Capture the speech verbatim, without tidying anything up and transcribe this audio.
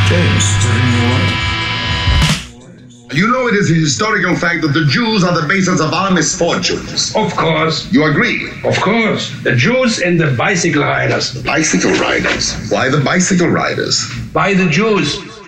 James, is that in your life? You know it is a historical fact that the Jews are the basis of our misfortunes. Of course. You agree? Of course. The Jews and the bicycle riders. Bicycle riders? Why the bicycle riders? By the Jews.